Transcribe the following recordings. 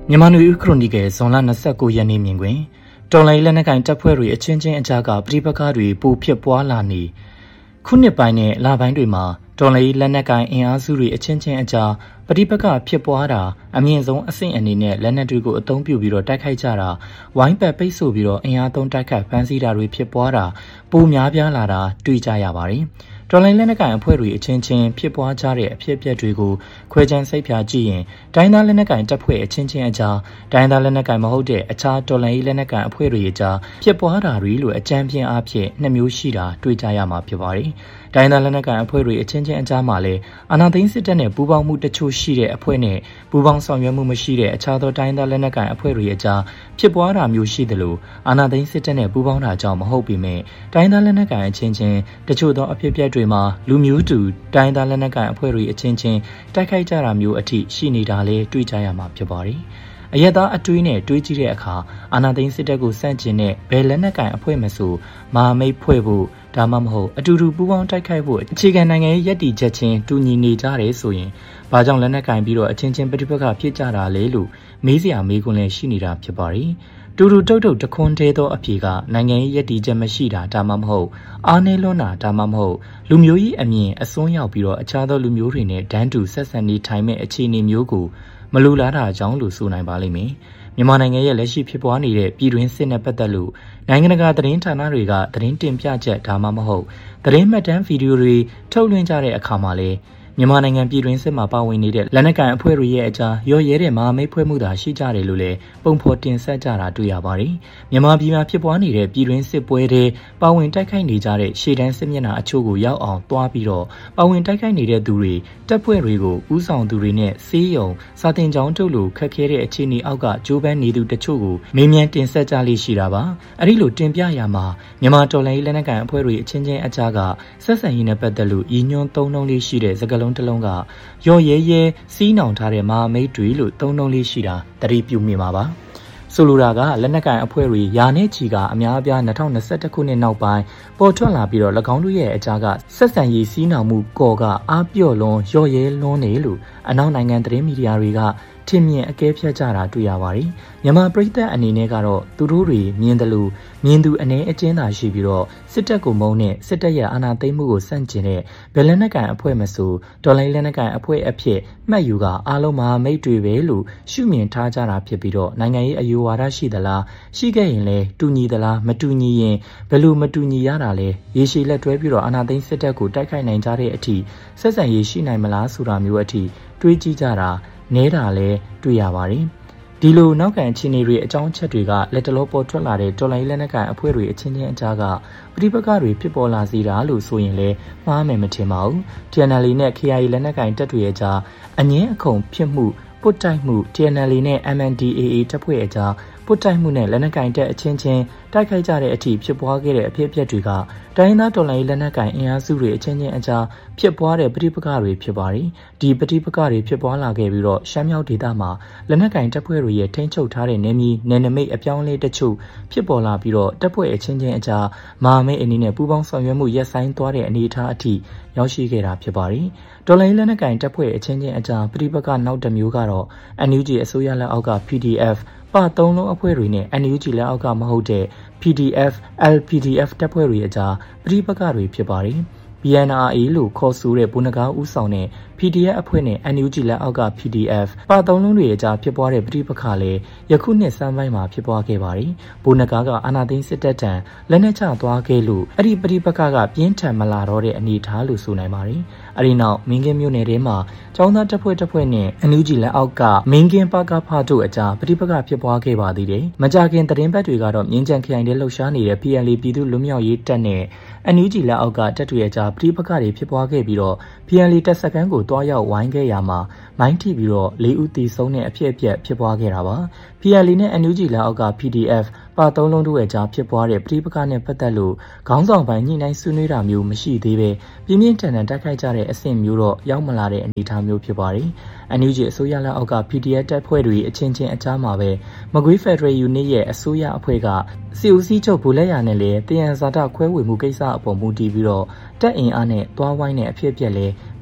မြန်မာနွေဦးခရိုနီကယ်ဇွန်လ29ရက်နေ့မြင်တွင်တော်လိုင်းလက်နက်ကိုင်တပ်ဖွဲ့တွေအချင်းချင်းအကြားကပဋိပက္ခတွေပိုဖြစ်ပွားလာနေခုနှစ်ပိုင်းနဲ့လပိုင်းတွေမှာတော်လိုင်းလက်နက်ကိုင်အင်အားစုတွေအချင်းချင်းအကြားပဋိပက္ခဖြစ်ပွားတာအမြင့်ဆုံးအဆင့်အနေနဲ့လက်နက်တွေကိုအသုံးပြုပြီးတော့တိုက်ခိုက်ကြတာဝိုင်းပတ်ပိတ်ဆို့ပြီးတော့အင်အားသုံးတိုက်ခိုက်ဖမ်းဆီးတာတွေဖြစ်ပွားတာပိုများပြားလာတာတွေ့ကြရပါတယ်တော်လိုင်းလက်နက်ကိုင်အဖွဲ့တွေအချင်းချင်းဖြစ်ပွားကြတဲ့အဖြစ်အပျက်တွေကိုခွဲခြမ်းစိတ်ဖြာကြည့်ရင်တိုင်းသားလက်နက်ကိုင်တပ်ဖွဲ့အချင်းချင်းအကြားတိုင်းသားလက်နက်ကိုင်မဟုတ်တဲ့အခြားတော်လိုင်းလက်နက်ကိုင်အဖွဲ့တွေအကြားဖြစ်ပွားတာတွေလို့အကြမ်းပြင်းအားဖြင့်နှစ်မျိုးရှိတာတွေ့ကြရမှာဖြစ်ပါတယ်။တိုင်းသားလက်နက်ကိုင်အဖွဲ့တွေအချင်းချင်းအကြားမှာလည်းအာဏာသိမ်းစစ်တပ်နဲ့ပူးပေါင်းမှုတချို့ရှိတဲ့အဖွဲ့နဲ့ပူးပေါင်းဆောင်ရွက်မှုမရှိတဲ့အခြားသောတိုင်းသားလက်နက်ကိုင်အဖွဲ့တွေအကြားဖြစ်ပွားတာမျိုးရှိတယ်လို့အာဏာသိမ်းစစ်တပ်နဲ့ပူးပေါင်းတာကြောင့်မဟုတ်ပေမဲ့တိုင်းသားလက်နက်ကိုင်အချင်းချင်းတချို့သောအဖြစ်အပျက်တွေမှာလူမျိုးတူတိုင်းသားလက်နက်ကိုင်အဖွဲ့တွေအချင်းချင်းတိုက်ခိုက်ကြတာမျိုးအထိရှိနေတာလည်းတွေ့ကြရမှာဖြစ်ပါတယ်။အရက်သားအတွေးနဲ့တွေးကြည့်တဲ့အခါအာဏာသိမ်းစစ်တပ်ကိုစန့်ကျင်တဲ့ဘယ်လက်နက်ကိုင်အဖွဲ့မဆိုမဟာမိတ်ဖွဲ့ဖို့ဒါမှမဟုတ်အတူတူပူးပေါင်းတိုက်ခိုက်ဖို့အခြေခံနိုင်ငံရေးရည်တည်ချက်ချင်းတူညီနေကြတယ်ဆိုရင်ဘာကြောင့်လက်နက်ကင်ပြီးတော့အချင်းချင်းပဋိပက္ခဖြစ်ကြတာလဲလို့မေးစရာမေးခွန်းလည်းရှိနေတာဖြစ်ပါတယ်။တူတူတုတ်တုတ်တခွန်းသေးသောအဖြေကနိုင်ငံရေးရည်တည်ချက်မရှိတာဒါမှမဟုတ်အားနည်းလွန်းတာဒါမှမဟုတ်လူမျိုးကြီးအမြင်အစွန်းရောက်ပြီးတော့အခြားသောလူမျိုးတွေနဲ့ဒန်းတူဆက်ဆံနေထိုင်မဲ့အခြေအနေမျိုးကိုမလိုလားတာကြောင့်လို့ဆိုနိုင်ပါလိမ့်မယ်။မြန်မာနိုင်ငံရဲ့လက်ရှိဖြစ်ပွားနေတဲ့ပြည်တွင်းစစ်နဲ့ပတ်သက်လို့နိုင်ငံတကာသတင်းဌာနတွေကသတင်းတင်ပြချက်ဒါမှမဟုတ်သတင်းမှတ်တမ်းဗီဒီယိုတွေထုတ်လွှင့်ကြတဲ့အခါမှာလည်းမြန်မာနိုင်ငံပြည်တွင်းစစ်မှာပါဝင်နေတဲ့လက်နက်ကိုင်အဖွဲ့တွေရဲ့အကြားရော့ရဲတဲ့မဟာမိတ်ဖွဲ့မှုသာရှိကြတယ်လို့လည်းပုံဖော်တင်ဆက်ကြတာတွေ့ရပါတယ်။မြန်မာပြည်မှာဖြစ်ပွားနေတဲ့ပြည်တွင်းစစ်ပွဲတွေပါဝင်တိုက်ခိုက်နေကြတဲ့ရှေ့တန်းစစ်မျက်နှာအချို့ကိုရောက်အောင်တွားပြီးတော့ပါဝင်တိုက်ခိုက်နေတဲ့သူတွေတပ်ဖွဲ့တွေကိုဥဆောင်သူတွေနဲ့စေးရုံစာတင်ကြောင်းတို့လိုခက်ခဲတဲ့အခြေအနေအောက်ကကြိုးပမ်းနေသူတချို့ကိုမေးမြန်းတင်ဆက်ကြလိမ့်ရှိတာပါ။အဲဒီလိုတင်ပြရမှာမြန်မာတော်လှန်ရေးလက်နက်ကိုင်အဖွဲ့တွေအချင်းချင်းအကြားကဆက်ဆံရေးနဲ့ပတ်သက်လို့ရည်ညွှန်းသုံးနှုန်းလေးရှိတဲ့စကားလုံးတစ်လုံးကရော့ရဲရဲစီးနှောင်ထားတဲ့မဟာမိတ်တွေလို့သုံးနှုန်းလေးရှိတာသတိပြုမိမှာပါဆိုလိုတာကလက်နက်ကိုင်အဖွဲ့တွေယာနဲ့ချီကအများအပြား2021ခုနှစ်နောက်ပိုင်းပေါ်ထွက်လာပြီးတော့၎င်းတို့ရဲ့အကြားကဆက်ဆံရေးစီးနှောင်မှုကော်ကအားပြော့လွန်ရော့ရဲလွန်းနေလို့အနောက်နိုင်ငံသတင်းမီဒီယာတွေကထင်မြင်အကဲဖြတ်ကြတာတွေ့ရပါတယ်။မြန်မာပြည်သက်အနေနဲ့ကတော့သူတို့တွေမြင်တယ်လို့မြင်သူအနေအကျဉ်းသာရှိပြီးတော့စစ်တပ်ကိုမုန်းတဲ့စစ်တပ်ရဲ့အာဏာသိမ်းမှုကိုစန့်ကျင်တဲ့ဘယ်လက်နက်ကိုင်အဖွဲ့မဆိုတော်လိုင်းလက်နက်ကိုင်အဖွဲ့အဖြစ်မှတ်ယူကအားလုံးမဟာမိတ်တွေပဲလို့ရှုမြင်ထားကြတာဖြစ်ပြီးတော့နိုင်ငံရေးအယူဝါဒရှိသလားရှိခဲ့ရင်လည်းတူညီသလားမတူညီရင်ဘယ်လိုမတူညီရတာလဲရေရှည်လက်တွဲပြီးတော့အာဏာသိမ်းစစ်တပ်ကိုတိုက်ခိုက်နိုင်ကြတဲ့အထိဆက်ဆံရေးရှိနိုင်မလားဆိုတာမျိုးအထိတွေးကြည့်ကြတာနဲတာလည်းတွေ့ရပါတယ်။ဒီလိုနောက်ခံအခြေအနေတွေအကြောင်းအချက်တွေကလက်တလောပေါ်ထွက်လာတဲ့တော်လိုင်းလက်နက်ကိုင်အဖွဲ့တွေအချင်းချင်းအကြားကပဋိပက္ခတွေဖြစ်ပေါ်လာစေတာလို့ဆိုရင်လည်းမှားမယ်မထင်ပါဘူး။ TNL နဲ့ KIA လက်နက်ကိုင်တပ်တွေအကြားအငင်းအခုန်ဖြစ်မှုပုတ်တိုက်မှု TNL နဲ့ MNDAA တပ်ဖွဲ့အကြားပုတ်တိုက်မှုနဲ့လက်နက်ကိုင်တပ်အချင်းချင်းတိုက်ခိုက်ကြတဲ့အထိဖြစ်ပွားခဲ့တဲ့အဖြစ်အပျက်တွေကတိုင်းသားတော်လှန်ရေးလက်နက်ကိုင်အင်အားစုတွေအချင်းချင်းအကြားဖြစ်ပွားတဲ့ပဋိပက္ခတွေဖြစ်ပါတယ်။ဒီပဋိပက္ခတွေဖြစ်ပွားလာခဲ့ပြီးတော့ရှမ်းမြောက်ဒေသမှာလက်နက်ကိုင်တပ်ဖွဲ့တွေရဲ့ထိန်းချုပ်ထားတဲ့နယ်မြေနယ်နိမိတ်အပြောင်းအလဲတချို့ဖြစ်ပေါ်လာပြီးတော့တပ်ဖွဲ့အချင်းချင်းအကြားမဟာမိတ်အနေနဲ့ပူးပေါင်းဆောင်ရွက်မှုရပ်ဆိုင်းသွားတဲ့အနေအထားအထိရောက်ရှိခဲ့တာဖြစ်ပါတယ်။တော်လှန်ရေးလက်နက်ကိုင်တပ်ဖွဲ့အချင်းချင်းအကြားပဋိပက္ခနောက်တစ်မျိုးကတော့ NUG အစိုးရလက်အောက်က PDFပါသုံးလုံးအဖွဲ့တွေနဲ့ NUG လက်အောက်ကမဟုတ်တဲ့ PDF, LPDF တပ်ဖွဲ့တွေအကြားပဋိပက္ခတွေဖြစ်ပါတယ်။ BNRA လို့ခေါ်ဆိုတဲ့ဗိုလ်နဂါးဦးဆောင်တဲ့ PDF အဖွဲ့နဲ့ NUG လက်အောက်က PDF ပါသုံးလုံးတွေအကြားဖြစ်ပွားတဲ့ပဋိပက္ခလည်းယခုနှစ်စမ်းပိုင်းမှာဖြစ်ပွားခဲ့ပါတယ်။ဗိုလ်နဂါးကအာဏာသိမ်းစစ်တပ်ထံလက်နက်ချသွားခဲ့လို့အဲ့ဒီပဋိပက္ခကပြင်းထန်မလာတော့တဲ့အနေအထားလို့ဆိုနိုင်ပါတယ်။အဲဒီနောက်မင်းကင်းမြို့နယ်ထဲမှာကျောင်းသားတပ်ဖွဲ့နဲ့ NUG လက်အောက်ကမင်းကင်းပကဖတို့အကြားပဋိပက္ခဖြစ်ပွားခဲ့ပါသေးတယ်။မကြာခင်သတင်းပတ်တွေကတော့မြင်းကြံခရိုင်ထဲလှုပ်ရှားနေတဲ့ PLA ပြည်သူ့လွတ်မြောက်ရေးတပ်နဲ့ NUG လက်အောက်ကတပ်တွေအကြားပဋိပက္ခတွေဖြစ်ပွားခဲ့ပြီးတော့ PLA တပ်စခန်းကိုတွားရောက်ဝိုင်းခဲ့ရမှာမိုင်းထိပြီးတော့၄ဦးသေဆုံးတဲ့အဖြစ်အပျက်ဖြစ်ပွားခဲ့တာပါ။ PLA နဲ့ NUG လက်အောက်က PDF ပါသုံးလုံးတို့ရဲ့ကြားဖြစ်ပွားတဲ့ပဋိပက္ခနဲ့ပတ်သက်လို့ခေါင်းဆောင်ပိုင်းညှိနှိုင်းဆွေးနွေးတာမျိုးမရှိသေးပဲပြင်းပြင်းထန်ထန်တိုက်ခိုက်ကြတဲ့အဆင့်မျိုးတော့ရောက်မလာတဲ့အနေအထားမျိုးဖြစ်ပါတယ်။ NUG အစိုးရလက်အောက်က PDF တပ်ဖွဲ့တွေအချင်းချင်းအကြားမှာပဲမကွေး Federal Unit ရဲ့အစိုးရအဖွဲ့ကစီဦးစီးချုပ်ဘူလက်ရနဲ့လည်းတယံဇာတခွဲဝေမှုကိစ္စအပေါ်မူတည်ပြီးတော့တပ်အင်အားနဲ့တွားဝိုင်းတဲ့အဖြစ်အပျက်လည်း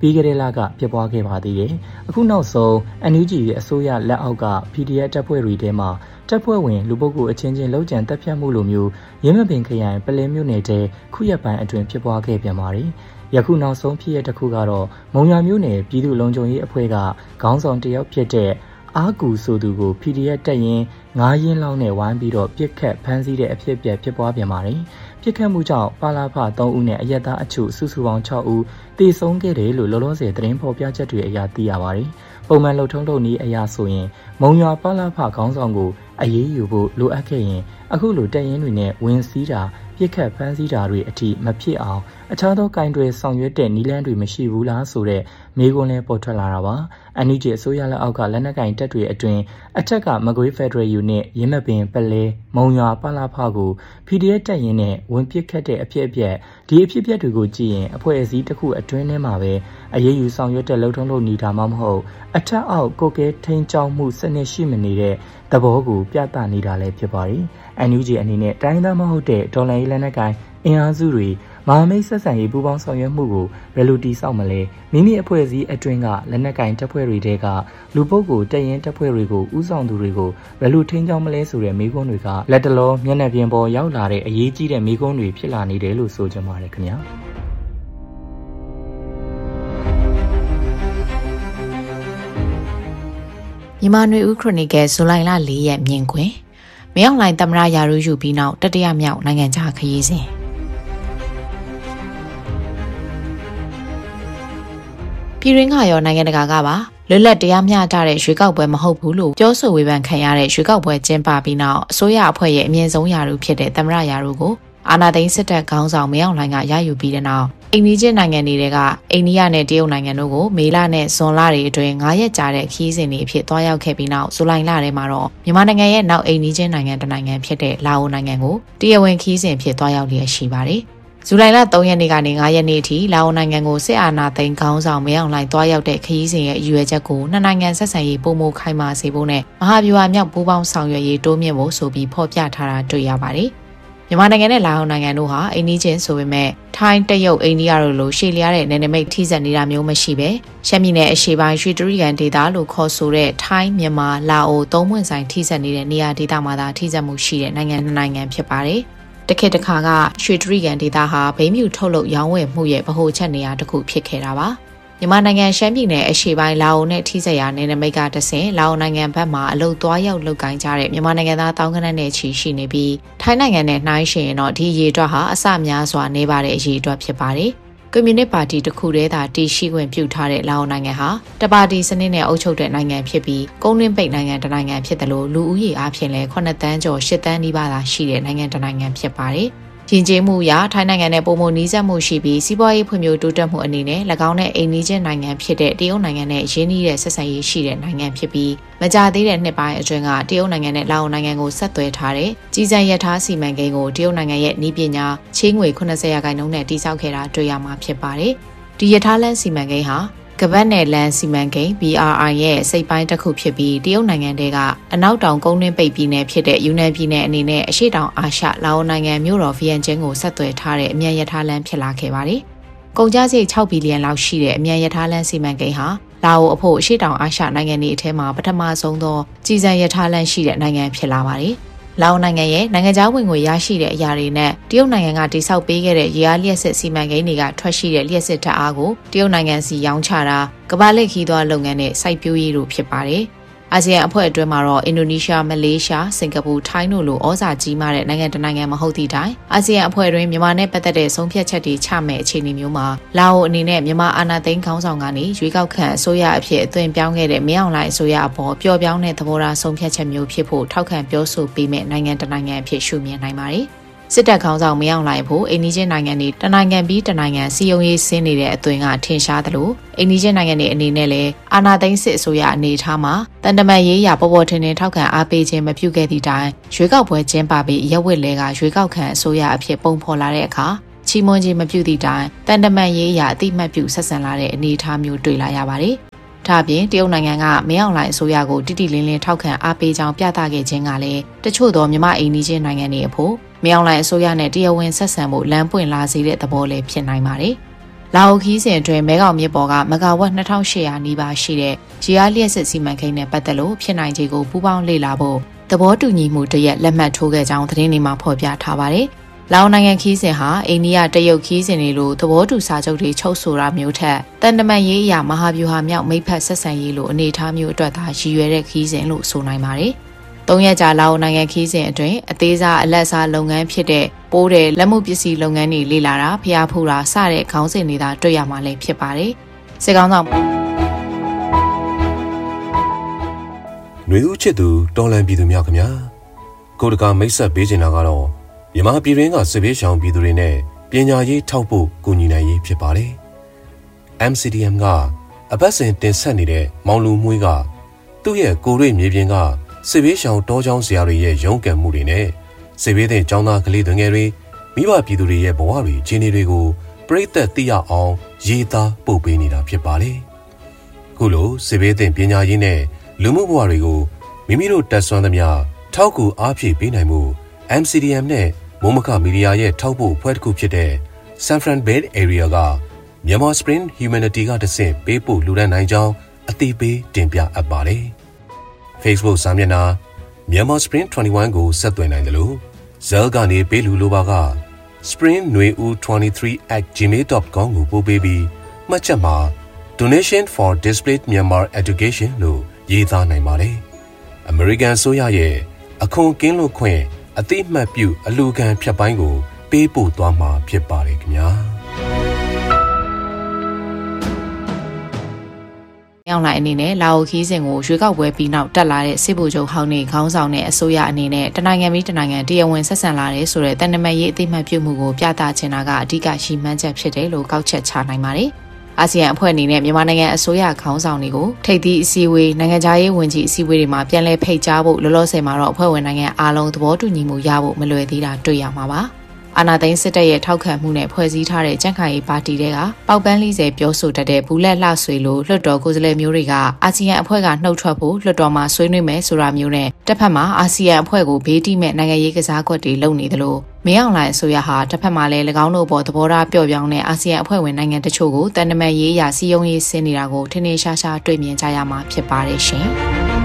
ပြီးခဲ့တဲ့လကပြပွားခဲ့ပါသေးတယ်။အခုနောက်ဆုံး NUG ရဲ့အစိုးရလက်အောက်က PDF တပ်ဖွဲ့တွေထဲမှာတပ်ဖွဲ့ဝင်လူပုဂ္ဂိုလ်အချင်းချင်းလှုပ်ကြံတပ်ဖြတ်မှုလိုမျိုးရင်းမပင်ခရိုင်ပလဲမြို့နယ်ထဲခုရက်ပိုင်းအတွင်းဖြစ်ပွားခဲ့ပြန်ပါတယ်။ယခုနောက်ဆုံးဖြစ်ရတစ်ခုကတော့မုံရွာမြို့နယ်ပြည်သူ့လုံခြုံရေးအဖွဲ့ကခေါင်းဆောင်တယောက်ဖြစ်တဲ့အားကူဆိုသူကို PDF တက်ရင်9ရင်းလောက်နဲ့ဝိုင်းပြီးတော့ပြစ်ခတ်ဖမ်းဆီးတဲ့အဖြစ်အပျက်ဖြစ်ပွားပြန်ပါတယ်။ပြစ်ခတ်မှုကြောင့်ပါလာဖ3ဦးနဲ့အရက်သားအချို့စုစုပေါင်း6ဦးသေဆုံးခဲ့တယ်လို့လောလောဆယ်သတင်းဖော်ပြချက်တွေအရသိရပါတယ်။ပုံမှန်လှုပ်ထုံးလုပ်နည်းအရာဆိုရင်မုံရွာပါလာဖခေါင်းဆောင်ကိုအရေးယူဖို့လိုအပ်ခဲ့ရင်အခုလိုတက်ရင်တွေနဲ့ဝင်စည်းတာပြစ်ခတ်ဖမ်းဆီးတာတွေအထိမဖြစ်အောင်အခြားသောကင်တွေဆောင်ရွက်တဲ့နည်းလမ်းတွေမရှိဘူးလားဆိုတဲ့မေးခွန်းလည်းပေါ်ထွက်လာတာပါ။ NUG အစိုးရလက်အောက်ကလက်နက်ကင်တပ်တွေအတွင်းအထက်ကမကွေးဖက်ဒရယ်ယူနစ်ရင်းမပင်ပလဲမုံရွာပါလာဖကို PDF တက်ရင်နဲ့ဝင်ပစ်ခတ်တဲ့အဖြစ်အပျက်ဒီအဖြစ်အပျက်တွေကိုကြည့်ရင်အဖွဲ့အစည်းတစ်ခုအတွင်းထဲမှာပဲအရေးယူဆောင်ရွက်တဲ့လှုပ်ထုံးလုပ်နေတာမှမဟုတ်အထက်အောက်ကိုကဲထိန်းကျောင်းမှုစနစ်ရှိမနေတဲ့သဘောကိုပြသနေတာလည်းဖြစ်ပါတယ်။ NUG အနေနဲ့တိုင်းသားမဟုတ်တဲ့ဒေါ်လာရေးလက်နက်ကင်အင်အားစုတွေမဟာမိတ်ဆက်ဆံရေးပူးပေါင်းဆောင်ရွက်မှုကိုဘယ်လိုတည်ဆောက်မလဲမိမိအဖွဲ့အစည်းအတွင်းကလက်နက်ကင်တပ်ဖွဲ့တွေတဲကလူပုဂ္ဂိုလ်တရင်တပ်ဖွဲ့တွေကိုဥဆောင်သူတွေကိုဘယ်လိုထိန်းကျောင်းမလဲဆိုတဲ့မေးခွန်းတွေကလက်တလောမျက်နှာပြင်ပေါ်ရောက်လာတဲ့အရေးကြီးတဲ့မေးခွန်းတွေဖြစ်လာနေတယ်လို့ဆိုကြပါတယ်ခင်ဗျာမြန်မာနွေဦးခရိုနီကယ်ဇူလိုင်လ4ရက်မြင်ကွင်းမင်းအောင်လှိုင်သမ္မတရာထူးယူပြီးနောက်တတိယမြောက်နိုင်ငံခြားခရီးစဉ်ပြည်ရင်းကရောနိုင်ငံတကာကပါလွတ်လပ်တရားမျှတတဲ့ရွေးကောက်ပွဲမဟုတ်ဘူးလို့ပြောဆိုဝေဖန်ခံရတဲ့ရွေးကောက်ပွဲကျင်းပပြီးနောက်အစိုးရအဖွဲ့ရဲ့အမြင့်ဆုံးရာထူးဖြစ်တဲ့သမ္မတရာထူးကိုအာဏာသိမ်းစစ်တပ်ခေါင်းဆောင်မင်းအောင်လှိုင်ကရယူပြီးတဲ့နောက်အိန္ဒိယနိုင်ငံတွေကအိန္ဒိယနဲ့တရုတ်နိုင်ငံတို့ကိုမေလနဲ့ဇွန်လတွေအတွင်း9ရက်ကြာတဲ့ခရီးစဉ်တွေအဖြစ်တွားရောက်ခဲ့ပြီးနောက်ဇူလိုင်လထဲမှာတော့မြန်မာနိုင်ငံရဲ့နောက်အိန္ဒိယနိုင်ငံတစ်နိုင်ငံဖြစ်တဲ့လာအိုနိုင်ငံကိုတရားဝင်ခရီးစဉ်ဖြစ်တွားရောက်လျက်ရှိပါတယ်။ဇူလိုင်လ3ရက်နေ့ကနေ9ရက်နေ့အထိလာအိုနိုင်ငံကိုစစ်အာဏာသိမ်းခေါင်းဆောင်မင်းအောင်လှိုင်တွားရောက်တဲ့ခရီးစဉ်ရဲ့အရွယ်ချက်ကိုနှစ်နိုင်ငံဆက်ဆံရေးပုံမခိုင်မာစေဖို့နဲ့မဟာဗျူဟာမြောက်ပူးပေါင်းဆောင်ရွက်ရေးတိုးမြင့်ဖို့ဆိုပြီးဖော်ပြထားတာတွေ့ရပါတယ်။မြန်မာနိုင်ငံနဲ့လာအိုနိုင်ငံတို့ဟာအိန္ဒိချင်းဆိုပေမဲ့ထိုင်းတရုတ်အိန္ဒိယတို့လိုရှေ့လျားတဲ့နယ်နိမိတ်ထိစပ်နေတာမျိုးမရှိပဲရှမ်းပြည်နယ်အရှေ့ပိုင်းရွှေတြိဂံဒေသလို့ခေါ်ဆိုတဲ့ထိုင်းမြန်မာလာအိုသုံးပွင့်ဆိုင်ထိစပ်နေတဲ့နေရာဒေသမှာသာထိစပ်မှုရှိတဲ့နိုင်ငံနှစ်နိုင်ငံဖြစ်ပါတယ်။တစ်ခေတ်တစ်ခါကရွှေတြိဂံဒေသဟာဘိန်းမြူထုတ်လုပ်ရောင်းဝယ်မှုရဲ့ဗဟိုချက်နေရာတစ်ခုဖြစ်ခဲ့တာပါ။မြန်မာနိုင်ငံရှမ်းပြည်နယ်အရှေ့ပိုင်းလာအိုနဲ့ထိစပ်ရာနယ်နိမိတ်ကတဆင့်လာအိုနိုင်ငံဘက်မှအလုပ်သွားရောက်လုပ်ကိုင်ကြတဲ့မြန်မာနိုင်ငံသားတောင်းကနက်နဲ့ချီရှိနေပြီးထိုင်းနိုင်ငံနဲ့နှိုင်းယှဉ်ရင်တော့ဒီအရေးအတွက်ဟာအဆများစွာနေပါတဲ့အရေးအတွက်ဖြစ်ပါတယ်။ကွန်မြူနစ်ပါတီတစ်ခုတည်းသာတည်ရှိခွင့်ပြုထားတဲ့လာအိုနိုင်ငံဟာတပါတီစနစ်နဲ့အုပ်ချုပ်တဲ့နိုင်ငံဖြစ်ပြီးကုန်းတွင်းပိတ်နိုင်ငံတစ်နိုင်ငံဖြစ်တယ်လို့လူဦးရေအားဖြင့်လည်း9တန်းကျော်10တန်းနီးပါးသာရှိတဲ့နိုင်ငံတစ်နိုင်ငံဖြစ်ပါတယ်။ယဉ်ကျေးမှုအရထိုင်းနိုင်ငံနဲ့ပုံမနီးစပ်မှုရှိပြီးစီးပွားရေးဖွံ့ဖြိုးတိုးတက်မှုအနေနဲ့၎င်းနဲ့အိမ်နီးချင်းနိုင်ငံဖြစ်တဲ့တရုတ်နိုင်ငံနဲ့ရင်းနှီးတဲ့ဆက်ဆံရေးရှိတဲ့နိုင်ငံဖြစ်ပြီးမကြာသေးတဲ့နှစ်ပိုင်းအတွင်းကတရုတ်နိုင်ငံနဲ့လာအိုနိုင်ငံကိုဆက်သွယ်ထားတဲ့ကြီးစံရထားစီမံကိန်းကိုတရုတ်နိုင်ငံရဲ့နည်းပညာချေးငွေ80%နဲ့တည်ဆောက်ခဲ့တာတွေ့ရမှာဖြစ်ပါတယ်။ဒီရထားလမ်းစီမံကိန်းဟာကပတ်နယ်လန်စီမံကိန်း BRI ရဲ့စိတ်ပိုင်းတစ်ခုဖြစ်ပြီးတရုတ်နိုင်ငံတွေကအနောက်တောင်ကုန်းတွင်းပိတ်ပြည်နယ်ဖြစ်တဲ့ယူနန်ပြည်နယ်အနေနဲ့အရှေ့တောင်အာရှလာအိုနိုင်ငံမြို့တော်ဗီယန်ကျင်းကိုဆက်သွယ်ထားတဲ့အမြန်ရထားလမ်းဖြစ်လာခဲ့ပါတယ်။ကုန်ကျစရိတ်6ဘီလီယံလောက်ရှိတဲ့အမြန်ရထားလမ်းစီမံကိန်းဟာလာအိုအဖို့အရှေ့တောင်အာရှနိုင်ငံတွေအထက်မှာပထမဆုံးသောကြီးစံရထားလမ်းရှိတဲ့နိုင်ငံဖြစ်လာပါတယ်။လာအိုနိုင်ငံရဲ့နိုင်ငံခြားဝင်ငွေရရှိတဲ့အရာတွေနဲ့တရုတ်နိုင်ငံကတိစောက်ပေးခဲ့တဲ့ရေအားလျှက်စစ်စီမံကိန်းတွေကထွက်ရှိတဲ့လျှက်စစ်ဓာတ်အားကိုတရုတ်နိုင်ငံစီရောင်းချတာကမ္ဘာလက်ခီးသွားလုပ်ငန်းနဲ့စိုက်ပျိုးရေးတို့ဖြစ်ပါတယ်။အာဆီယံအဖွဲ့အတွင်းမှာတော့အင်ဒိုနီးရှားမလေးရှားစင်ကာပူထိုင်းတို့လိုဩဇာကြီးမားတဲ့နိုင်ငံတစ်နိုင်ငံမဟုတ်သည့်တိုင်အာဆီယံအဖွဲ့တွင်မြန်မာနဲ့ပတ်သက်တဲ့ဆုံးဖြတ်ချက်တွေချမဲ့အခြေအနေမျိုးမှာလာအိုအနေနဲ့မြန်မာအာဏာသိမ်းခေါင်းဆောင်ကနေရွေးကောက်ခံအစိုးရအဖြစ်အသွင်ပြောင်းခဲ့တဲ့မင်းအောင်လှိုင်အစိုးရအပေါ်ပျော့ပြောင်းတဲ့သဘောထားဆုံးဖြတ်ချက်မျိုးဖြစ်ဖို့ထောက်ခံပြောဆိုပေးမဲ့နိုင်ငံတစ်နိုင်ငံအဖြစ်ရှုမြင်နိုင်ပါတယ်။စစ်တပ်ခေါင်းဆောင်မင်းအောင်လှိုင်ဖို့အိန္ဒိယနိုင်ငံတွေတနိုင်ငံပြီးတနိုင်ငံစီယုံရေးဆင်းနေတဲ့အသွင်ကထင်ရှားသလိုအိန္ဒိယနိုင်ငံတွေအနေနဲ့လည်းအာဏာသိမ်းစစ်အစိုးရအနေထားမှာတန်တမာရေးရာပေါ်ပေါ်ထင်ထင်ထောက်ခံအားပေးခြင်းမပြုခဲ့သည့်တိုင်ရွေးကောက်ပွဲကျင်းပပြီးရက်ဝက်လဲကရွေးကောက်ခံအစိုးရအဖြစ်ပုံဖော်လာတဲ့အခါချီးမွမ်းခြင်းမပြုသည့်တိုင်တန်တမာရေးရာအတိမတ်ပြုဆက်ဆံလာတဲ့အနေအထားမျိုးတွေ့လာရပါတယ်။ဒါ့အပြင်တရုတ်နိုင်ငံကမင်းအောင်လှိုင်အစိုးရကိုတိတိလင်းလင်းထောက်ခံအားပေးကြောင်းပြသခဲ့ခြင်းကလည်းတချို့သောမြန်မာအိန္ဒိယနိုင်ငံတွေအဖို့မင်းအောင်လှိုင်အစိုးရနဲ့တရားဝင်ဆက်ဆံမှုလမ်းပွင့်လာစေတဲ့သဘောလည်းဖြစ်နိုင်ပါတယ်။လာအိုခီးစဉ်အတွင်းမဲခေါင်မြစ်ပေါ်ကမဂါဝက်2800နီးပါးရှိတဲ့ရေအားလျှက်စစ်စီမံကိန်းနဲ့ပတ်သက်လို့ဖြစ်နိုင်ခြေကိုပူးပေါင်းလေ့လာဖို့သဘောတူညီမှုတရက်လက်မှတ်ထိုးခဲ့ကြောင်းသတင်းတွေမှာဖော်ပြထားပါတယ်။လာအိုနိုင်ငံခီးစဉ်ဟာအိန္ဒိယတရုတ်ခီးစဉ်တွေလိုသဘောတူစာချုပ်တွေချုပ်ဆိုတာမျိုးထက်တန်တမန်ရေးအရာမဟာဗျူဟာမြောက်မိတ်ဖက်ဆက်ဆံရေးလိုအနေအထားမျိုးအတွက်သာရည်ရွယ်တဲ့ခီးစဉ်လို့ဆိုနိုင်ပါတယ်။၃ရက်ကြာလာအိုနိုင်ငံခီးစဉ်အတွင်းအသေးစားအလက်စားလုပ်ငန်းဖြစ်တဲ့ပိုးတဲ့လက်မှုပစ္စည်းလုပ်ငန်းတွေလေ့လာတာဖျားဖူးတာစတဲ့ခေါင်းစဉ်တွေသာတွေ့ရမှာလည်းဖြစ်ပါတယ်။စစ်ကောင်းဆောင်ຫນွေဦးချစ်သူတော်လန်ပြည်သူများခင်ဗျာကိုတကာမိတ်ဆက်ပေးချင်တာကတော့မြန်မာပြည်ရင်းကစစ်ဘေးရှောင်ပြည်သူတွေနဲ့ပညာရေးထောက်ဖို့ကူညီနိုင်ရေးဖြစ်ပါတယ် MCDM ကအပတ်စဉ်တင်ဆက်နေတဲ့မောင်လူမွေးကသူ့ရဲ့ကိုရိမြေပြင်ကစစ်ဘေးရှောင်တောချောင်းဆရာတွေရဲ့ရုန်းကန်မှုတွေနဲ့စစ်ဘေးတဲ့ကျောင်းသားကလေးငယ်တွေမိဘပြည်သူတွေရဲ့ဘဝတွေအခြေအနေတွေကိုပြည့်သက်သိရအောင်ရေးသားပို့ပေးနေတာဖြစ်ပါတယ်ခုလိုစစ်ဘေးတဲ့ပညာရေးနဲ့လူမှုဘဝတွေကိုမိမိတို့တက်ဆွမ်းသမျှထောက်ကူအားဖြည့်ပေးနိုင်မှု MCDM နဲ့မိုးမခမီဒီယာရဲ့ထောက်ပို့ဖွဲ့တစ်ခုဖြစ်တဲ့ San Fran Bay Area ကမြန်မာ Spring Humanity ကတဆင့်ပေးပို့လူဒန်းနိုင်ကြောင်းအသိပေးတင်ပြအပ်ပါတယ်။ Facebook စာမျက်နှာမြန်မာ Spring 21ကိုဆက်သွယ်နိုင်တယ်လို့ Zell ကနေပေးလူလိုပါက spring23@gmail.com ကိုပို့ပေးပြီးမှတ်ချက်မှာ Donation for Displaced Myanmar Education လို့ရေးသားနိုင်ပါတယ်။ American ဆိုရရဲ့အခွန်ကင်းလွတ်ခွင့်အသိမှတ်ပြုအလူခံဖြတ်ပိုင်းကိုပေးပို့သွားမှာဖြစ်ပါတယ်ခင်ဗျာ။ရောက်လာအနေနဲ့လာအိုခီးစဉ်ကိုရွေးကောက်ပွဲပြီးနောက်တက်လာတဲ့စစ်ဗိုလ်ချုပ်ဟောင်းနေခေါင်းဆောင်တဲ့အစိုးရအနေနဲ့တနိုင်ငံပြီးတနိုင်ငံတရားဝင်ဆက်ဆံလာတဲ့ဆိုတဲ့တန်တမန်ရေးအသိမှတ်ပြုမှုကိုပြသချင်တာကအဓိကရှိမှန်းချက်ဖြစ်တယ်လို့ကောက်ချက်ချနိုင်ပါတယ်။အာဆီယံအဖွဲ့အနေနဲ့မြန်မာနိုင်ငံအစိုးရခေါင်းဆောင်တွေကိုထိပ်သီးအစည်းအဝေးနိုင်ငံခြားရေးဝန်ကြီးအစည်းအဝေးတွေမှာပြန်လည်ဖိတ်ကြားဖို့လောလောဆယ်မှာတော့အဖွဲ့ဝင်နိုင်ငံအားလုံးသဘောတူညီမှုရဖို့မလွယ်သေးတာတွေ့ရမှာပါ။အာဏာသိမ်းစစ်တပ်ရဲ့ထောက်ခံမှုနဲ့ဖွဲ့စည်းထားတဲ့ကြံ့ခိုင်ရေးပါတီတွေကပေါက်ပန်း40ပြောဆိုတတ်တဲ့ဘူးလက်လှဆွေလိုလွှတ်တော်ကိုယ်စားလှယ်မျိုးတွေကအာဆီယံအဖွဲ့ကနှုတ်ထွက်ဖို့လွှတ်တော်မှာဆွေးနွေးမယ်ဆိုတာမျိုးနဲ့တစ်ဖက်မှာအာဆီယံအဖွဲ့ကိုဘေးတိမဲ့နိုင်ငံရေးကစားကွက်တွေလုပ်နေသလိုမင်းအောင်လှိုင်အစိုးရဟာတစ်ဖက်မှာလည်း၎င်းတို့ပေါ်သဘောထားပျော့ပြောင်းတဲ့အာဆီယံအဖွဲ့ဝင်နိုင်ငံတချို့ကိုတန်တမန်ရေးအရာစီယုံရေးဆင်းနေတာကိုထင်ထင်ရှားရှားတွေ့မြင်ကြရမှာဖြစ်ပါတယ်ရှင်။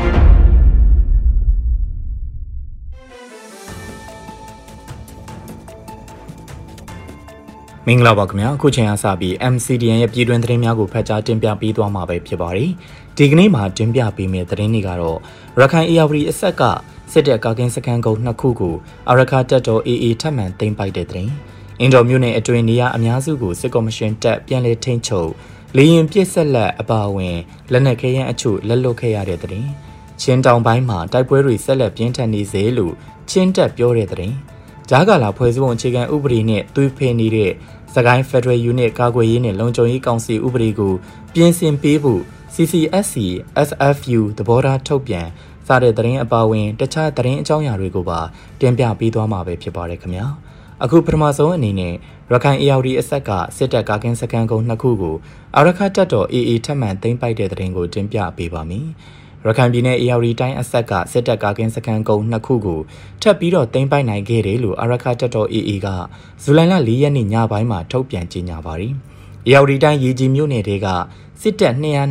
မင်္ဂလာပါခင်ဗျာအခုချိန်အားစပြီး MCDN ရဲ့ပြည်တွင်းသတင်းများကိုဖတ်ကြားတင်ပြပေးသွားမှာပဲဖြစ်ပါတယ်ဒီကနေ့မှာတင်ပြပေးမယ့်သတင်းတွေကတော့ရခိုင် AR အဆက်ကစစ်တပ်ကာကင်းစခန်းကုန်း2ခုကိုအာရခတပ်တော် AA ထပ်မံသိမ်းပိုက်တဲ့သတင်းအင်ဒိုမြို့နယ်အတွင်းနေရာအများစုကိုစစ်ကော်မရှင်တပ်ပြန်လည်ထိန်းချုပ်လေရင်ပြစ်ဆက်လက်အပါအဝင်လက်နက်ခဲယမ်းအချို့လက်လွတ်ခဲ့ရတဲ့သတင်းချင်းတောင်ပိုင်းမှာတိုက်ပွဲတွေဆက်လက်ပြင်းထန်နေစေလို့ချင်းတပ်ပြောတဲ့သတင်းဂျာကာလာဖွဲ့စည်းပုံအခြေခံဥပဒေနဲ့သွေးဖယ်နေတဲ့စကိုင်း Federal Unit ကာကွယ်ရေးနဲ့လုံခြုံရေးကောင်စီဥပဒေကိုပြင်ဆင်ပေးဖို့ CCSC SFU သဘောထားထုတ်ပြန်စတဲ့သတင်းအပါအဝင်တခြားသတင်းအကြောင်းအရာတွေကိုပါတင်ပြပေးသွားမှာပဲဖြစ်ပါတယ်ခင်ဗျာအခုပထမဆုံးအနေနဲ့ရခိုင် AR အဆက်ကစစ်တပ်ကာကင်းစခန်းကုန်း2ခုကိုအာရခတပ်တော် AA ထပ်မံသိမ်းပိုက်တဲ့သတင်းကိုတင်ပြပေးပါမယ်ရခိုင်ပြည်နယ် AR တိုင်းအဆက်ကစစ်တပ်ကာကင်းစခန်းကုန်း2ခုကိုထပ်ပြီးတော့သိမ်းပိုက်နိုင်ခဲ့တယ်လို့အာရခတပ်တော် AA ကဇူလိုင်လ4ရက်နေ့ညပိုင်းမှာထုတ်ပြန်ကြေညာပါတယ်။ AR တိုင်းရေကြီးမြို့နယ်တွေကစစ်တပ်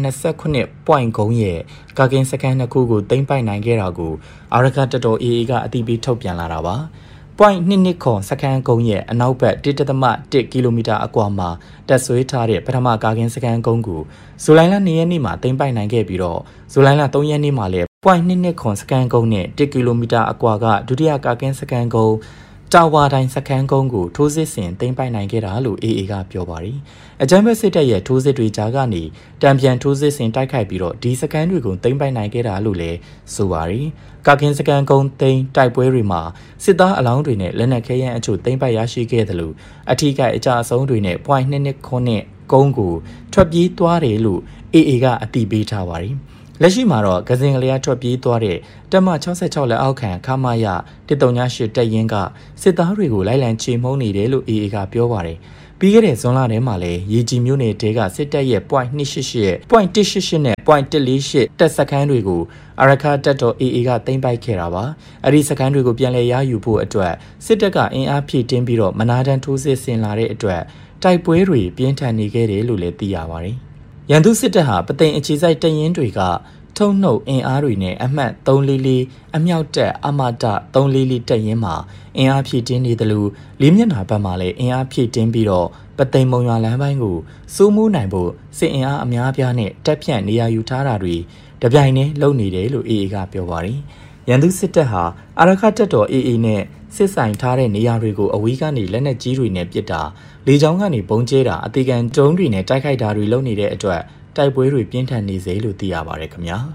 229 point ကုန်းရဲ့ကာကင်းစခန်း2ခုကိုသိမ်းပိုက်နိုင်ခဲ့တာကိုအာရခတပ်တော် AA ကအတည်ပြုထုတ်ပြန်လာတာပါ။ point 2ခွန်စခန်းကုန်းရဲ့အနောက်ဘက် 1.1 ကီလိုမီတာအကွာမှာတပ်ဆွဲထားတဲ့ပထမကာကင်းစခန်းကုန်းကိုဇူလိုင်လ2ရက်နေ့မှာသိမ်းပိုက်နိုင်ခဲ့ပြီးတော့ဇူလိုင်လ3ရက်နေ့မှာလည်း point 2ခွန်စခန်းကုန်းနဲ့1ကီလိုမီတာအကွာကဒုတိယကာကင်းစခန်းကုန်းတာဝါတိုင်းစခန်းကုန်းကိုထိုးစစ်ဆင်သိမ်းပိုက်နိုင်ခဲ့တာလို့ AA ကပြောပါတယ်။အကြမ်းဖက်စစ်တပ်ရဲ့ထိုးစစ်တွေကြားကနေတံပြန်ထိုးစစ်ဆင်တိုက်ခိုက်ပြီးတော့ဒီစခန်းတွေကိုသိမ်းပိုက်နိုင်ခဲ့တာလို့လည်းဆိုပါတယ်။ကာကင်းစခန်းကုန်းသိမ်းတိုက်ပွဲတွေမှာစစ်သားအလောင်းတွေနဲ့လက်နက်ခဲယမ်းအချို့သိမ်းပိုက်ရရှိခဲ့တယ်လို့အထူးကအကြအဆုံးတွေနဲ့ point 2ခွန်းနဲ့ကုန်းကိုထွက်ပြေးသွားတယ်လို့ AA ကအတည်ပြုထားပါတယ်။လက်ရှိမှာတော့ကစင်ကလေးကထွက်ပြေးသွားတဲ့တပ်မ66လက်အောက်ခံခမာယ138တပ်ရင်းကစစ်သားတွေကိုလိုက်လံချေမှုန်းနေတယ်လို့ AA ကပြောပါတယ်။ပြီးခဲ့တဲ့ဇွန်လထဲမှာလည်းရေကြီးမြို့နယ်တဲကစစ်တပ်ရဲ့ point 288 point 188နဲ့ point 148တပ်စခန်းတွေကိုအာရခတပ်တော် AA ကသိမ်းပိုက်ခဲ့တာပါ။အဲ့ဒီစခန်းတွေကိုပြန်လည်ရယူဖို့အတွက်စစ်တပ်ကအင်အားဖြည့်တင်းပြီးတော့မနာတမ်းထိုးစစ်ဆင်လာတဲ့အတွက်တိုက်ပွဲတွေပြင်းထန်နေခဲ့တယ်လို့လည်းသိရပါတယ်။ရန်သူစစ်တပ်ဟာပသိမ်အခြေစိုက်တပ်ရင်းတွေကထုံနှုတ်အင်အားတွေနဲ့အမှတ်344အမြောက်တပ်အမတ344တပ်ရင်းမှာအင်အားဖြည့်တင်းနေတယ်လို့လေးမျက်နှာဘက်မှာလည်းအင်အားဖြည့်တင်းပြီးတော့ပသိမ်မုံရွာလမ်းပိုင်းကိုစိုးမိုးနိုင်ဖို့စစ်အင်အားအများအပြားနဲ့တပ်ဖြန့်နေရာယူထားတာတွေတပြိုင်တည်းလုပ်နေတယ်လို့ AA ကပြောပါတယ်။ရန်သူစစ်တပ်ဟာအာရခတပ်တော် AA နဲ့စစ်ဆိုင်ထားတဲ့နေရာတွေကိုအဝေးကနေလက်နက်ကြီးတွေနဲ့ပစ်တာလေကြောင်းကနေပုံကျဲတာအသေးခံဒုံးတွေနဲ့တိုက်ခိုက်တာတွေလုပ်နေတဲ့အတွက်တိုက်ပွဲတွေပြင်းထန်နေစေလို့သိရပါတယ်ခင်ဗျာ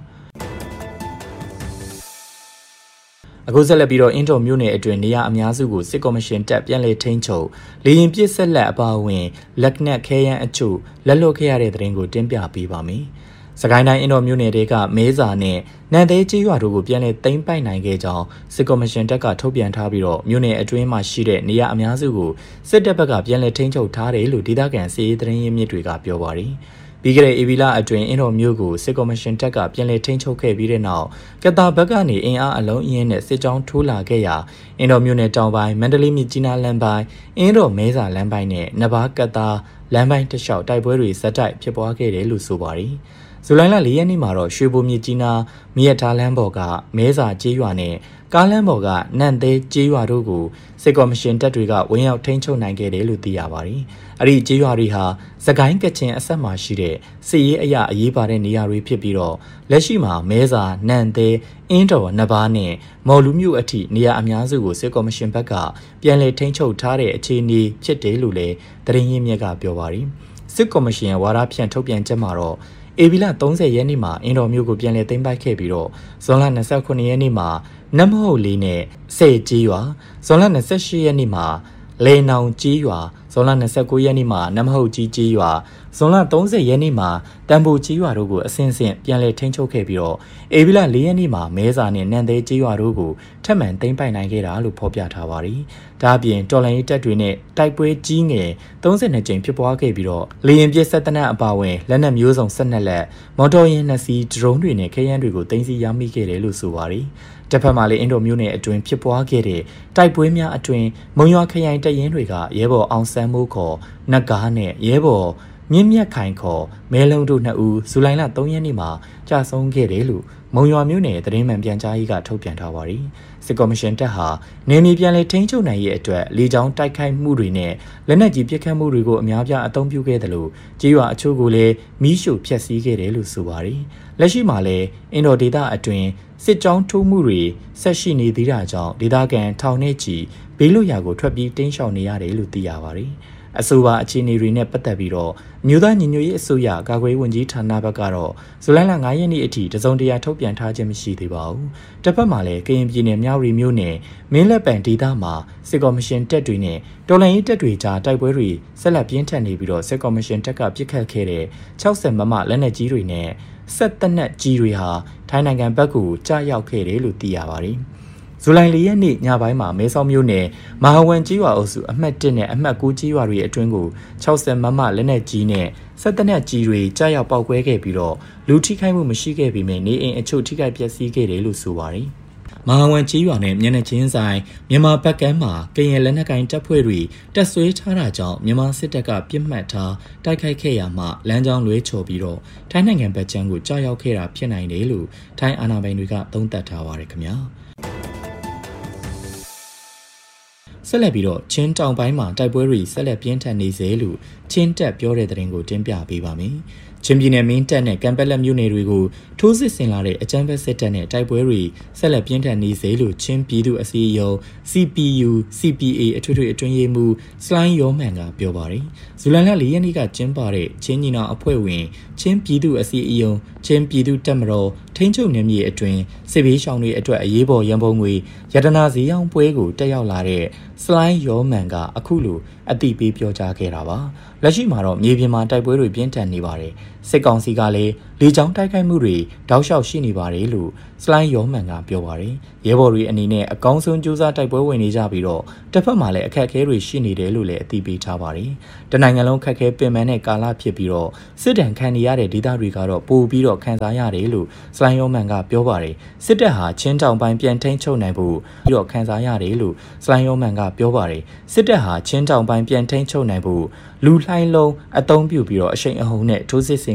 အခုဆက်လက်ပြီးတော့အင်တော်မြို့နယ်အတွင်းနေရာအများစုကိုစစ်ကော်မရှင်တပ်ပြန်လည်ထိန်းချုပ်လေရင်ပစ်ဆက်လက်အပါအဝင်လက်နက်ခဲယမ်းအချို့လက်လွတ်ခဲ့ရတဲ့တဲ့ရင်ကိုတင်ပြပေးပါမယ်စကိုင်းတိုင်းအင်တော်မြို့နယ်တွေကမဲစာနဲ့နန်သေးကြီးရွာတို့ကိုပြန်လည်သိမ်းပိုက်နိုင်ခဲ့ကြောင်းစစ်ကော်မရှင်တပ်ကထုတ်ပြန်ထားပြီးတော့မြို့နယ်အတွင်းမှာရှိတဲ့နေရာအများစုကိုစစ်တပ်ဘက်ကပြန်လည်ထိန်းချုပ်ထားတယ်လို့ဒေသခံစစ်ရေးသတင်းရင်းမြစ်တွေကပြောပါတယ်ပြီးခဲ့တဲ့ဧပြီလအတွင်းအင်တော်မြို့ကိုစစ်ကော်မရှင်တပ်ကပြန်လည်ထိန်းချုပ်ခဲ့ပြီးတဲ့နောက်ကတာဘက်ကနေအင်အားအလုံးအင်းနဲ့စစ်ကြောင်းထိုးလာခဲ့ရာအင်တော်မြို့နယ်တောင်ပိုင်းမန္တလေးမြစ်ကြီးနားလမ်းပိုင်းအင်တော်မဲစာလမ်းပိုင်းနဲ့နဘာကတာလမ်းပိုင်းတလျှောက်တိုက်ပွဲတွေဇက်တိုက်ဖြစ်ပွားခဲ့တယ်လို့ဆိုပါတယ်ဇူလိုင်လ4ရက်နေ့မှာတော့ရွှေဘိုမြစ်ကြီးနားမြစ်ထားလမ်းပေါ်ကမဲစာကျေးရွာနဲ့ကားလမ်းပေါ်ကနန့်သေးကျေးရွာတို့ကိုစစ်ကော်မရှင်တပ်တွေကဝင်ရောက်ထိန်းချုပ်နိုင်ခဲ့တယ်လို့သိရပါတယ်။အဲ့ဒီကျေးရွာတွေဟာစကိုင်းကချင်အဆက်မှာရှိတဲ့စစ်ရေးအရာအရေးပါတဲ့နေရာတွေဖြစ်ပြီးတော့လက်ရှိမှာမဲစာနန့်သေးအင်းတော်နဘာနဲ့မော်လူမျိုးအထိနေရာအများစုကိုစစ်ကော်မရှင်ဘက်ကပြန်လည်ထိန်းချုပ်ထားတဲ့အခြေအနေဖြစ်တယ်လို့လည်းသတင်းရင်းမြစ်ကပြောပါတယ်။စစ်ကော်မရှင်ဝါဒဖြန့်ထုတ်ပြန်ချက်မှာတော့ဧပြီလ30ရက်နေ့မှာအင်တော်မျိုးကိုပြန်လည်သိမ်းပိုက်ခဲ့ပြီးတော့ဇွန်လ29ရက်နေ့မှာနမဟုတ်လေးနဲ့ဆယ်ကြီးရွာဇွန်လ28ရက်နေ့မှာလေနောင်ကြီးရွာဇွန်လ29ရက်နေ့မှာနမဟုတ်ကြီးရွာဇွန်လ30ရက်နေ့မှာတန်ဖိုကြီးရွာတို့ကိုအစင်းစင်းပြန်လည်ထိန်းချုပ်ခဲ့ပြီးတော့ဧပြီလ4ရက်နေ့မှာမဲစာနဲ့နန်သေးကြီးရွာတို့ကိုထပ်မံသိမ်းပိုက်နိုင်ခဲ့တာလို့ဖော်ပြထားပါတယ်။ဒါအပြင်တော်လိုင်းတပ်တွေနဲ့တိုက်ပွဲကြီးငယ်32ကြိမ်ဖြစ်ပွားခဲ့ပြီးတော့လေရင်ပစ်ဆက်တနက်အပါဝင်လက်နက်မျိုးစုံ12လက်မော်တော်ယာဉ်2စီးဒရုန်းတွေနဲ့ခဲယမ်းတွေကိုသိမ်းဆည်းရမိခဲ့တယ်လို့ဆိုပါတယ်။တစ်ဖက်မှာလည်းအင်ဒိုမျိုးနယ်အတွင်းဖြစ်ပွားခဲ့တဲ့တိုက်ပွဲများအတွင်းမုံရွာခရိုင်တပ်ရင်းတွေကရဲဘော်အောင်ဆန်းမိုးခေါ်နဂါးနဲ့ရဲဘော်မြင့်မြတ်ခိုင်ခေါ်မဲလုံးတို့2ဦးဇူလိုင်လ3ရက်နေ့မှာကြာဆုံးခဲ့တယ်လို့မုံရွာမြို့နယ်သတင်းမှန်ပြန်ကြားရေးကထုတ်ပြန်ထားပါတယ်။စစ်ကော်မရှင်တပ်ဟာနေမြေပြန်လည်ထိန်းချုပ်နိုင်ရေးအတွက်လေကြောင်းတိုက်ခိုက်မှုတွေနဲ့လက်နက်ကြီးပစ်ခတ်မှုတွေကိုအများပြားအသုံးပြုခဲ့တယ်လို့ကြေးရွာအချို့ကိုလည်းမီးရှို့ဖျက်ဆီးခဲ့တယ်လို့ဆိုပါတယ်။လက်ရှိမှာလည်းအင်ဒိုဒေတာအတွင်းစစ်ကြောင်းထိုးမှုတွေဆက်ရှိနေသေးတာကြောင့်ဒေသခံထောင်နဲ့ချီဘေးလွတ်ရာကိုထွက်ပြေးတင်းရှောင်နေရတယ်လို့သိရပါတယ်။အဆိုပါအခြေအနေတွေနဲ့ပတ်သက်ပြီးတော့မြို့သားညီညွတ်ရေးအစိုးရကာကွယ်ရေးဝန်ကြီးဌာနဘက်ကတော့ဇူလိုင်လ9ရက်နေ့အထိတစုံတရာထုတ်ပြန်ထားခြင်းမရှိသေးပါဘူး။တစ်ဖက်မှာလည်းကရင်ပြည်နယ်မြောက်ရီမြို့နယ်မင်းလက်ပံဒေသမှာစစ်ကော်မရှင်တပ်တွေနဲ့တော်လှန်ရေးတပ်တွေကြားတိုက်ပွဲတွေဆက်လက်ပြင်းထန်နေပြီးတော့စစ်ကော်မရှင်တပ်ကပစ်ခတ်ခဲ့တဲ့60မမလက်နက်ကြီးတွေနဲ့ဆက်တနက်ကြီးတွေဟာထိုင်းနိုင်ငံဘက်ကိုကြားရောက်ခဲ့တယ်လို့သိရပါတယ်။ဇူလိုင်4ရက်နေ့ညပိုင်းမှာမဲဆောက်မြို့နယ်မဟာဝန်ကြီးရွာအုပ်စုအမှတ်1နဲ့အမှတ်9ကြီးရွာတွေအတွင်းကို60မမလက်နက်ကြီးနဲ့ဆက်တနက်ကြီးတွေကြားရောက်ပောက်ကွဲခဲ့ပြီးတော့လူထိခိုက်မှုမရှိခဲ့ပေမဲ့နေအိမ်အချို့ထိခိုက်ပျက်စီးခဲ့တယ်လို့ဆိုပါတယ်။မဟာဝန်ကြီးရွာနဲ့မျက်နှာချင်းဆိုင်မြန်မာဘက်ကမ်းမှာကရင်လက်နက်ကိုင်တပ်ဖွဲ့တွေတပ်ဆွဲထားတာကြောင့်မြန်မာစစ်တပ်ကပြစ်မှတ်ထားတိုက်ခိုက်ခဲ့ရမှလမ်းကြောင်းလွဲချော်ပြီးတော့ထိုင်းနိုင်ငံဘက်ခြမ်းကိုကြားရောက်ခဲ့တာဖြစ်နိုင်တယ်လို့ထိုင်းအာဏာပိုင်တွေကသုံးသပ်ထားပါတယ်ခင်ဗျာ။ဆက်လက်ပြီးတော့ချင်းတောင်ပိုင်းမှာတိုက်ပွဲတွေဆက်လက်ပြင်းထန်နေစေလို့ချင်းတက်ပြောတဲ့သတင်းကိုတင်ပြပေးပါမယ်။ချင်းပြည်နယ်မင်းတပ်နဲ့ကံပက်လက်မြို့နယ်တွေကိုထိုးစစ်ဆင်လာတဲ့အကြမ်းဖက်စစ်တပ်နဲ့တိုက်ပွဲတွေဆက်လက်ပြင်းထန်နေစေလို့ချင်းပြည်သူအစည်းအရုံး CPU CPA အထွေထွေအတွင်းရေးမှူးစလိုင်းယောမန်ကပြောပါတယ်။ဇူလိုင်လ4ရက်နေ့ကကျင်းပတဲ့ချင်းညီနောင်အဖွဲ့ဝင်ချင်းပြည်သူအစည်းအရုံးချင်းပြည်သူတပ်မတော်ထိန်းချုပ်နယ်မြေအတွင်းစစ်ဘေးရှောင်တွေအတွက်အရေးပေါ်ရန်ပုံငွေရတနာဈေးရောင်းပွဲကိုတက်ရောက်လာတဲ့စလိုင်းယောမန်ကအခုလိုအသိပေးပြောကြားခဲ့တာပါ။လက်ရှိမှာတော့မြေပြင်မှာတိုက်ပွဲတွေပြင်းထန်နေပါတယ်။စစ်ကောင်စီကလည်းလေကြောင်းတိုက်ခိုက်မှုတွေတောက်လျှောက်ရှိနေပါတယ်လို့စလိုင်းယောမန်ကပြောပါတယ်ရဲဘော်တွေအနေနဲ့အကောင်းဆုံးကြိုးစားတိုက်ပွဲဝင်နေကြပြီးတော့တစ်ဖက်မှာလည်းအခက်အခဲတွေရှိနေတယ်လို့လည်းအသိပေးထားပါတယ်တနိုင်ငံလုံးခက်ခဲပင်ပန်းတဲ့ကာလဖြစ်ပြီးတော့စစ်တမ်းခံနေရတဲ့ဒေသတွေကတော့ပို့ပြီးတော့ခံစားရတယ်လို့စလိုင်းယောမန်ကပြောပါတယ်စစ်တပ်ဟာချင်းတောင်ပိုင်းပြန်ထိန်းချုပ်နိုင်ဖို့ပြီးတော့ခံစားရတယ်လို့စလိုင်းယောမန်ကပြောပါတယ်စစ်တပ်ဟာချင်းတောင်ပိုင်းပြန်ထိန်းချုပ်နိုင်ဖို့လူလှိုင်းလုံးအသုံးပြုပြီးတော့အရှိန်အဟုန်နဲ့ထိုးစစ်ဆင်